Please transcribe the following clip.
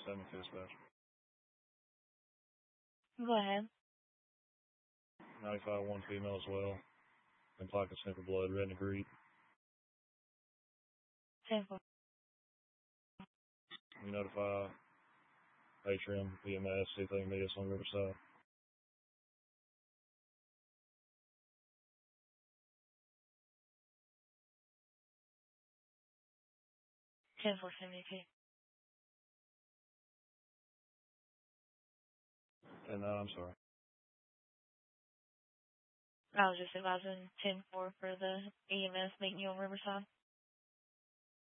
75th Special. Go ahead. 95, one female as well. Been clocking sniff of blood, red and green. 10-4. We notify Atrium, EMS, see if they can meet us on Riverside. 10-4-72. And I'm sorry. I was just advising 10-4 for the EMS meeting you on Riverside.